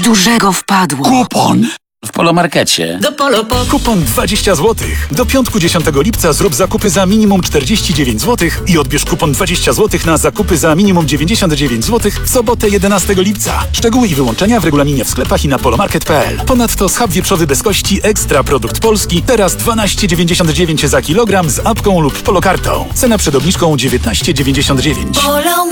dużego wpadło. Kupon! W Polomarkecie. Do Polo. Kupon 20 zł. Do piątku 10 lipca zrób zakupy za minimum 49 zł i odbierz kupon 20 zł na zakupy za minimum 99 zł w sobotę 11 lipca. Szczegóły i wyłączenia w regulaminie w sklepach i na polomarket.pl. Ponadto schab wieprzowy bez kości Ekstra Produkt Polski teraz 12,99 za kilogram z apką lub polokartą. Cena przed obniżką 19,99.